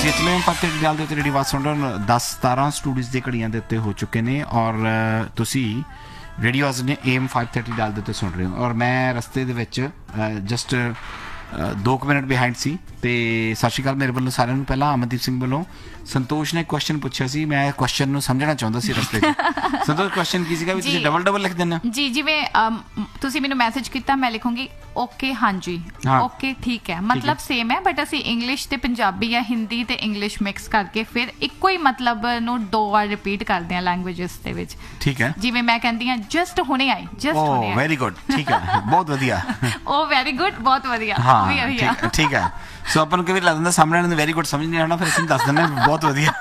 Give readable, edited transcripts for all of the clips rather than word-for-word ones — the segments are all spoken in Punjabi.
ਚੇਤਲੇ ਪੱਤੇ ਗੱਲ ਦੇ ਉੱਤੇ ਜਿਹੜੀ ਆਵਾਜ਼ ਸੁਣ ਰਹੇ ਹੋ 10-17 ਸਟੂਡੀਓਜ਼ ਦੇ ਘੜੀਆਂ ਦੇ ਉੱਤੇ ਹੋ ਚੁੱਕੇ ਨੇ ਔਰ ਤੁਸੀਂ ਰੇਡੀਓ ਨੇ AM 530 ਡਾਲ ਦੇ ਉੱਤੇ ਸੁਣ ਰਹੇ ਹੋ ਔਰ ਮੈਂ ਰਸਤੇ ਦੇ ਵਿੱਚ ਜਸਟ 2 ਮਿੰਟ ਬਿਹਾਈਂਡ ਸੀ ਤੇ ਸਤਿ ਸ਼੍ਰੀ ਅਕਾਲ ਮੇਰੇ ਵੱਲੋਂ ਸਾਰਿਆਂ ਨੂੰ। ਪਹਿਲਾਂ ਅਮਨਦੀਪ ਸਿੰਘ ਵੱਲੋਂ ਸੰਤੋਸ਼ ਨੇ ਕੁਐਸਚਨ ਪੁੱਛਿਆ ਸੀ, ਮੈਂ ਕੁਐਸਚਨ ਨੂੰ ਸਮਝਣਾ ਚਾਹੁੰਦਾ ਸੀ ਰਸਤੇ 'ਚ। ਸੰਤੋਸ਼ ਕੁਐਸਚਨ ਕੀ ਸੀਗਾ ਵੀ ਤੁਸੀਂ ਡਬਲ ਲਿਖ ਦਿੰਦੇ ਜੀ? ਜਿਵੇਂ ਤੁਸੀਂ ਮੈਨੂੰ ਮੈਸੇਜ ਕੀਤਾ ਮੈਂ ਲਿਖੂੰਗੀ ਓਕੇ ਹਾਂਜੀ ਓਕੇ ਠੀਕ ਹੈ, ਮਤਲਬ ਸੇਮ ਹੈ ਬਟ ਅਸੀਂ ਇੰਗਲਿਸ਼ ਤੇ ਪੰਜਾਬੀ ਜਾਂ ਹਿੰਦੀ ਤੇ ਇੰਗਲਿਸ਼ ਮਿਕਸ ਕਰਕੇ ਫਿਰ ਇੱਕੋ ਹੀ ਮਤਲਬ ਨੂੰ 2 ਵਾਰ ਰਿਪੀਟ ਕਰਦੇ ਹਾਂ ਲੈਂਗੁਏਜਸ ਦੇ ਵਿੱਚ। ਠੀਕ ਹੈ, ਜਿਵੇਂ ਮੈਂ ਕਹਿੰਦੀ ਹਾਂ ਜਸਟ ਹੁਣੇ ਆਈ, ਜਸਟ ਹੁਣੇ ਆਈ। ਵੈਰੀ ਗੁੱਡ, ਠੀਕ ਹੈ, ਬਹੁਤ ਵਧੀਆ। ਉਹ ਵੈਰੀ ਗੁੱਡ, ਬਹੁਤ ਵਧੀਆ। ਹਾਂ ਠੀਕ ਹੈ। ਸੋ ਆਪਾਂ ਨੂੰ ਕਈ ਵਾਰ ਲੱਗ ਜਾਂਦਾ ਸਾਹਮਣੇ ਵਾਲੇ ਨੂੰ ਵੈਰੀ ਗੁੱਡ ਸਮਝ ਨਹੀਂ ਆਉਣਾ, ਫਿਰ ਅਸੀਂ ਦੱਸ ਦਿੰਦੇ ਬਹੁਤ ਵਧੀਆ।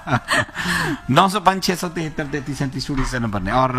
905 673 3337 ਸਟੂਡੀਓ ਦਾ ਨੰਬਰ ਨੇ ਔਰ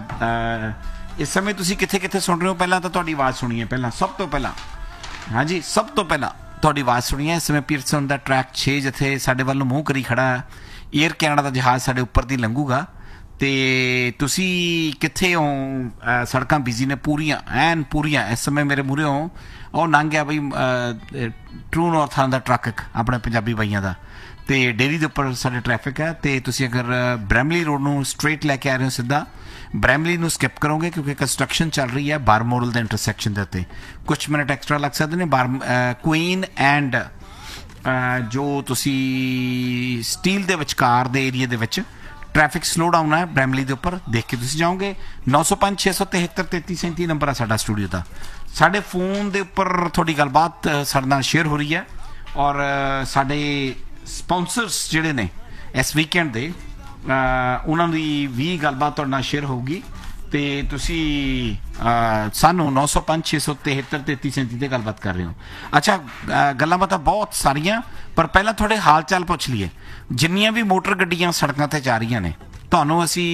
ਇਸ ਸਮੇਂ ਤੁਸੀਂ ਕਿੱਥੇ ਕਿੱਥੇ ਸੁਣ ਰਹੇ ਹੋ? ਪਹਿਲਾਂ ਤਾਂ ਤੁਹਾਡੀ ਆਵਾਜ਼ ਸੁਣੀਏ, ਪਹਿਲਾਂ ਸਭ ਤੋਂ ਪਹਿਲਾਂ ਹਾਂਜੀ ਸਭ ਤੋਂ ਪਹਿਲਾਂ ਤੁਹਾਡੀ ਆਵਾਜ਼ ਸੁਣੀਏ। ਇਸ ਸਮੇਂ ਪੀਰਸਨ ਦਾ ਟਰੈਕ 6 ਜਿੱਥੇ ਸਾਡੇ ਵੱਲ ਨੂੰ ਮੂੰਹ ਕਰੀ ਖੜਾ ਏਅਰ ਕੈਨੇਡਾ ਦਾ ਜਹਾਜ਼ ਸਾਡੇ ਉੱਪਰ ਦੀ ਲੰਘੂਗਾ ਤੇ ਤੁਸੀਂ ਕਿੱਥੇ ਹੋ? ਸੜਕਾਂ ਬਿਜ਼ੀ ਨੇ ਪੂਰੀਆਂ ਐਨ ਪੂਰੀਆਂ। ਇਸ ਸਮੇਂ ਮੇਰੇ ਮੂਹਰੇ ਹੋ ਉਹ ਲੰਘ ਗਿਆ ਬਈ ਟਰੂ ਨਾਰਥ ਦਾ ਟਰੱਕ ਇੱਕ ਆਪਣੇ ਪੰਜਾਬੀ ਬਾਈਆਂ ਦਾ ਤੇ ਡੇਰੀ ਦੇ ਉੱਪਰ ਸਾਡੇ ਟ੍ਰੈਫਿਕ ਹੈ ਤੇ ਤੁਸੀਂ ਅਗਰ ਬ੍ਰੈਮਲੀ ਰੋਡ ਨੂੰ ਸਟ੍ਰੇਟ ਲੈ ਕੇ ਆ ਰਹੇ ਹੋ ਸਿੱਧਾ ਬ੍ਰੈਮਲੀ ਨੂੰ ਸਕਿਪ ਕਰੋਗੇ ਕਿਉਂਕਿ ਕੰਸਟਰਕਸ਼ਨ ਚੱਲ ਰਹੀ ਹੈ ਬਾਰਮੋਰਲ ਦੇ ਇੰਟਰਸੈਕਸ਼ਨ ਦੇ ਉੱਤੇ। ਕੁਛ ਮਿੰਟ ਐਕਸਟਰਾ ਲੱਗ ਸਕਦੇ ਨੇ। ਕੁਈਨ ਐਂਡ ਜੋ ਤੁਸੀਂ ਸਟੀਲ ਦੇ ਵਿਚਕਾਰ ਦੇ ਏਰੀਏ ਦੇ ਵਿੱਚ ਟ੍ਰੈਫਿਕ ਸਲੋ ਡਾਊਨ ਹੈ ਬ੍ਰੈਮਲੀ ਦੇ ਉੱਪਰ, ਦੇਖ ਕੇ ਤੁਸੀਂ ਜਾਓਗੇ। 905 673 3337 ਨੰਬਰ ਹੈ ਸਾਡਾ ਸਟੂਡੀਓ ਦਾ। ਸਾਡੇ ਫੋਨ ਦੇ ਉੱਪਰ ਤੁਹਾਡੀ ਗੱਲਬਾਤ ਸਾਡੇ ਨਾਲ ਸ਼ੇਅਰ ਹੋ ਰਹੀ ਹੈ ਔਰ ਸਾਡੇ ਸਪਾਂਸਰਸ ਜਿਹੜੇ ਨੇ ਇਸ ਵੀਕਐਂਡ ਦੇ ਉਹਨਾਂ ਦੀ ਵੀ ਗੱਲਬਾਤ ਤੁਹਾਡੇ ਨਾਲ ਸ਼ੇਅਰ ਹੋਊਗੀ ਤੇ ਤੁਸੀਂ ਸਾਨੂੰ 905 673 3337 ਤੇ ਗੱਲਬਾਤ ਕਰ ਰਹੇ ਹੋ। ਅੱਛਾ, ਗੱਲਾਂ ਬਾਤਾਂ ਬਹੁਤ ਸਾਰੀਆਂ ਪਰ ਪਹਿਲਾਂ ਤੁਹਾਡੇ ਹਾਲ ਚਾਲ ਪੁੱਛ ਲਈਏ। ਜਿੰਨੀਆਂ ਵੀ ਮੋਟਰ ਗੱਡੀਆਂ ਸੜਕਾਂ ਤੇ ਜਾ ਰਹੀਆਂ ਨੇ ਤੁਹਾਨੂੰ ਅਸੀਂ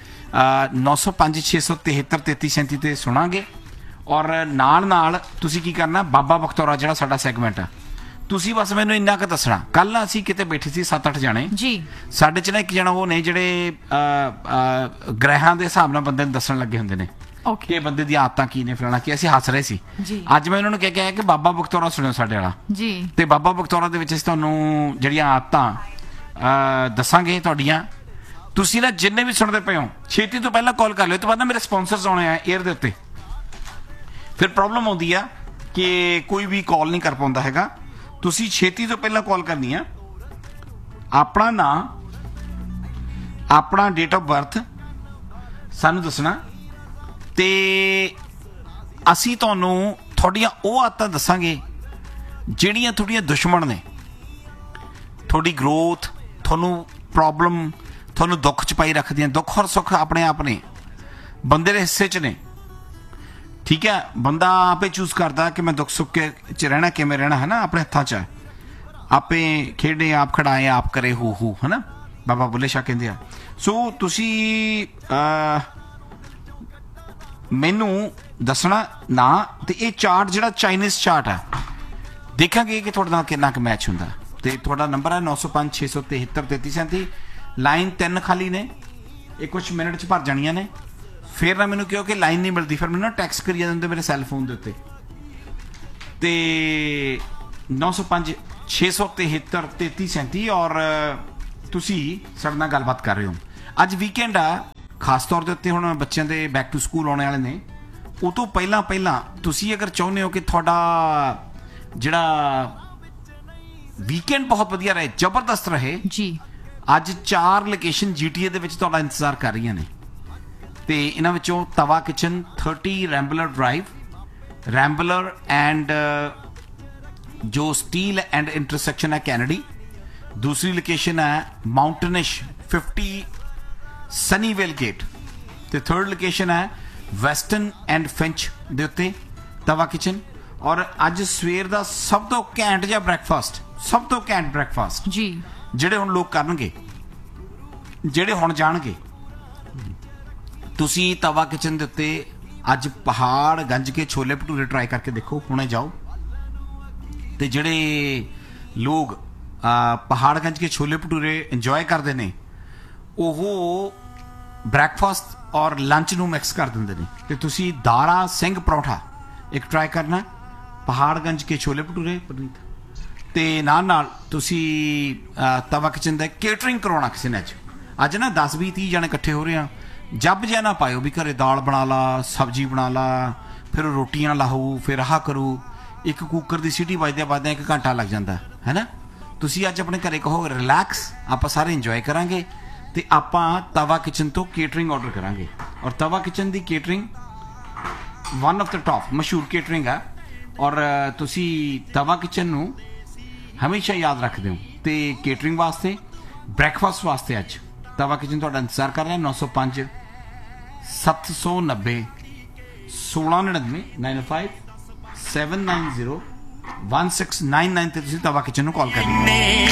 905 673 3337 ਤੇ ਸੁਣਾਂਗੇ ਔਰ ਨਾਲ ਤੁਸੀਂ ਕੀ ਕਰਨਾ, ਬਾਬਾ ਬਖਤੌਰਾ ਜਿਹੜਾ ਸਾਡਾ ਸੈਗਮੈਂਟ ਆ ਤੁਸੀਂ ਬਸ ਮੈਨੂੰ ਇੰਨਾ ਕੁ ਦੱਸਣਾ। ਕੱਲ ਨਾ ਅਸੀਂ ਕਿਤੇ ਬੈਠੇ ਸੀ 7-8 ਜਾਣੇ ਜੀ, ਸਾਡੇ ਚ ਨਾ ਇੱਕ ਜਣਾ ਉਹ ਨੇ ਜਿਹੜੇ ਗ੍ਰਹਿਾਂ ਦੇ ਹਿਸਾਬ ਨਾਲ ਬੰਦੇ ਨੂੰ ਦੱਸਣ ਲੱਗੇ ਹੁੰਦੇ ਨੇ ਕਿ ਬੰਦੇ ਦੀਆਂ ਆਦਤਾਂ ਕੀ ਨੇ ਫਲਾਣਾ ਕੀ। ਅਸੀਂ ਹੱਸ ਰਹੇ ਸੀ। ਅੱਜ ਮੈਂ ਉਹਨਾਂ ਨੂੰ ਕਹਿ ਕੇ ਆਇਆ ਕਿ ਬਾਬਾ ਬਖਤੌਰਾ ਸੁਣਿਓ ਸਾਡੇ ਵਾਲਾ ਜੀ, ਤੇ ਬਾਬਾ ਬਖਤੌਰਾ ਦੇ ਵਿੱਚ ਅਸੀਂ ਤੁਹਾਨੂੰ ਜਿਹੜੀਆਂ ਆਦਤਾਂ ਦੱਸਾਂਗੇ ਤੁਹਾਡੀਆਂ। ਤੁਸੀਂ ਨਾ ਜਿੰਨੇ ਵੀ ਸੁਣਦੇ ਪਏ ਹੋ ਛੇਤੀ ਤੋਂ ਪਹਿਲਾਂ ਕਾਲ ਕਰ ਲਿਓ। ਤੋਂ ਬਾਅਦ ਨਾ ਮੇਰੇ ਸਪਾਂਸਰਸ ਆਉਣੇ ਆ ਏਅਰ ਦੇ ਉੱਤੇ, ਫਿਰ ਪ੍ਰੋਬਲਮ ਆਉਂਦੀ ਆ ਕਿ ਕੋਈ ਵੀ ਕਾਲ ਨਹੀਂ ਕਰ ਪਾਉਂਦਾ ਹੈਗਾ। ਤੁਸੀਂ ਛੇਤੀ ਤੋਂ ਪਹਿਲਾਂ ਕਾਲ ਕਰਨੀ ਆ, ਆਪਣਾ ਨਾਂ ਆਪਣਾ ਡੇਟ ਆਫ ਬਰਥ ਸਾਨੂੰ ਦੱਸਣਾ ਤੇ ਅਸੀਂ ਤੁਹਾਨੂੰ ਤੁਹਾਡੀਆਂ ਉਹ ਆਦਤਾਂ ਦੱਸਾਂਗੇ ਜਿਹੜੀਆਂ ਤੁਹਾਡੀਆਂ ਦੁਸ਼ਮਣ ਨੇ। ਤੁਹਾਡੀ ਗਰੋਥ, ਤੁਹਾਨੂੰ ਪ੍ਰੋਬਲਮ, ਤੁਹਾਨੂੰ ਦੁੱਖ ਚ ਪਾਈ ਰੱਖਦੀਆਂ। ਦੁੱਖ ਔਰ ਸੁੱਖ ਆਪਣੇ ਆਪ ਨੇ, ਬੰਦੇ ਦੇ ਹਿੱਸੇ ਚ ਨੇ। ਠੀਕ ਹੈ, ਬੰਦਾ ਆਪੇ ਚੂਜ਼ ਕਰਦਾ ਕਿ ਮੈਂ ਦੁੱਖ ਸੁੱਖ ਚ ਰਹਿਣਾ ਕਿਵੇਂ ਰਹਿਣਾ ਹੈ ਨਾ, ਆਪਣੇ ਹੱਥਾਂ ਚ ਆਪੇ ਖੇਡੇ ਆਪ ਖੜਾਏ ਆਪ ਕਰੇ ਹੂ ਹੈ ਨਾ, ਬਾਬਾ ਬੁੱਲੇ ਸ਼ਾਹ ਕਹਿੰਦੇ ਆ। ਸੋ ਤੁਸੀਂ ਮੈਨੂੰ ਦੱਸਣਾ ਨਾ ਤੇ ਇਹ ਚਾਰਟ ਜਿਹੜਾ ਚਾਈਨੀਜ਼ ਚਾਰਟ ਆ ਦੇਖਾਂਗੇ ਕਿ ਤੁਹਾਡੇ ਨਾਲ ਕਿੰਨਾ ਕੁ ਮੈਚ ਹੁੰਦਾ। ਤੇ ਤੁਹਾਡਾ ਨੰਬਰ ਹੈ 905 673 3337। ਲਾਈਨ 3 ਖਾਲੀ ਨੇ, ਇਹ ਕੁਛ ਮਿੰਟ ਚ ਭਰ ਜਾਣੀਆਂ ਨੇ। ਫਿਰ ਨਾ ਮੈਨੂੰ ਕਿਹਾ ਕਿ ਲਾਈਨ ਨਹੀਂ ਮਿਲਦੀ, ਫਿਰ ਮੈਨੂੰ ਨਾ ਟੈਕਸਟ ਕਰੀ ਜਾਂਦੇ ਮੇਰੇ ਸੈੱਲ ਫੋਨ ਦੇ ਉੱਤੇ ਤੇ 905 673 3337 ਔਰ ਤੁਸੀਂ ਸਾਡੇ ਨਾਲ ਗੱਲਬਾਤ ਕਰ ਰਹੇ ਹੋ। ਅੱਜ ਵੀਕਐਂਡ ਆ, ਖਾਸ ਤੌਰ ਦੇ ਉੱਤੇ ਹੁਣ ਬੱਚਿਆਂ ਦੇ ਬੈਕ ਟੂ ਸਕੂਲ ਆਉਣੇ ਵਾਲੇ ਨੇ। ਉਹ ਤੋਂ ਪਹਿਲਾਂ ਤੁਸੀਂ ਅਗਰ ਚਾਹੁੰਦੇ ਹੋ ਕਿ ਤੁਹਾਡਾ ਜਿਹੜਾ ਵੀਕਐਂਡ ਬਹੁਤ ਵਧੀਆ ਰਹੇ, ਜ਼ਬਰਦਸਤ ਰਹੇ ਜੀ, ਅੱਜ 4 ਲੋਕੇਸ਼ਨ GTA ਦੇ ਵਿੱਚ ਤੁਹਾਡਾ ਇੰਤਜ਼ਾਰ ਕਰ ਰਹੀਆਂ ਨੇ ਤੇ ਇਹਨਾਂ ਵਿੱਚੋਂ ਤਵਾ ਕਿਚਨ 30 ਰੈਂਬਲਰ ਡਰਾਈਵ, ਰੈਂਬਲਰ ਐਂਡ ਜੋ ਸਟੀਲ ਐਂਡ ਇੰਟਰਸੈਕਸ਼ਨ ਹੈ ਕੈਨੇਡੀ। ਦੂਸਰੀ ਲੋਕੇਸ਼ਨ ਹੈ ਮਾਊਂਟਨਿਸ਼ 50 ਸਨੀਵੇਲ ਗੇਟ ਤੇ ਥਰਡ ਲੋਕੇਸ਼ਨ ਹੈ ਵੈਸਟਰਨ ਐਂਡ ਫਿੰਚ ਦੇ ਉੱਤੇ ਤਵਾ ਕਿਚਨ। ਔਰ ਅੱਜ ਸਵੇਰ ਦਾ ਸਭ ਤੋਂ ਘੈਂਟ ਜਿਹਾ ਬ੍ਰੇਕਫਾਸਟ ਜੀ ਜਿਹੜੇ ਹੁਣ ਲੋਕ ਕਰਨਗੇ, ਜਿਹੜੇ ਹੁਣ ਜਾਣਗੇ, ਤੁਸੀਂ ਤਵਾ ਕਿਚਨ ਦੇ ਉੱਤੇ ਅੱਜ ਪਹਾੜ ਗੰਜ ਕੇ ਛੋਲੇ ਭਟੂਰੇ ਟਰਾਈ ਕਰਕੇ ਦੇਖੋ, ਹੁਣੇ ਜਾਓ। ਤੇ ਜਿਹੜੇ ਲੋਕ ਪਹਾੜ ਗੰਜ ਕੇ ਛੋਲੇ ਭਟੂਰੇ ਇੰਜੋਏ ਕਰਦੇ ਨੇ ਉਹ ਬ੍ਰੇਕਫਾਸਟ ਔਰ ਲੰਚ ਨੂੰ ਮਿਕਸ ਕਰ ਦਿੰਦੇ ਨੇ। ਤੇ ਤੁਸੀਂ ਦਾਰਾ ਸਿੰਘ ਪਰੌਂਠਾ ਇੱਕ ਟਰਾਈ ਕਰਨਾ, ਪਹਾੜ ਗੰਜ ਕੇ ਛੋਲੇ ਭਟੂਰੇ ਤੇ ਨਾਲ ਤੁਸੀਂ ਤਵਾ ਕਿਚਨ ਦਾ ਕੇਟਰਿੰਗ ਕਰਾਉਣਾ ਕਿਸੇ ਨੇ ਅੱਜ ਨਾ 10-20-30 ਜਣੇ ਇਕੱਠੇ ਹੋ ਰਹੇ ਆ। ਜੱਬ ਜਿਹਾ ਨਾ ਪਾਇਓ ਵੀ ਘਰੇ ਦਾਲ ਬਣਾ ਲਾ, ਸਬਜ਼ੀ ਬਣਾ ਲਾ, ਫਿਰ ਰੋਟੀਆਂ ਲਾਹੂ, ਫਿਰ ਆਹ ਕਰੂ। ਇੱਕ ਕੁੱਕਰ ਦੀ ਸੀਟੀ ਵੱਜਦਿਆਂ 1 ਘੰਟਾ ਲੱਗ ਜਾਂਦਾ ਹੈ ਨਾ। ਤੁਸੀਂ ਅੱਜ ਆਪਣੇ ਘਰੇ ਕਹੋ ਰਿਲੈਕਸ, ਆਪਾਂ ਸਾਰੇ ਇੰਜੋਏ ਕਰਾਂਗੇ ਤੇ ਆਪਾਂ ਤਵਾ ਕਿਚਨ ਤੋਂ ਕੇਟਰਿੰਗ ਆਰਡਰ ਕਰਾਂਗੇ। ਔਰ ਤਵਾ kitchen the catering one of the top ਮਸ਼ਹੂਰ ਕੇਟਰਿੰਗ ਆ। ਔਰ ਤੁਸੀਂ ਤਵਾ ਕਿਚਨ ਨੂੰ ਹਮੇਸ਼ਾ ਯਾਦ ਰੱਖਦੇ ਹੋ। ਤੇ ਕੇਟਰਿੰਗ ਵਾਸਤੇ, ਬ੍ਰੈਕਫਾਸਟ ਵਾਸਤੇ ਅੱਜ ਤਵਾ ਕਿਚਨ ਤੁਹਾਡਾ ਇੰਤਜ਼ਾਰ ਕਰ ਰਿਹਾ। 905 790 1699 905 790 1699 ਤੇ ਤੁਸੀਂ ਤਵਾ ਕਿਚਨ ਨੂੰ ਕਾਲ ਕਰਨਾ।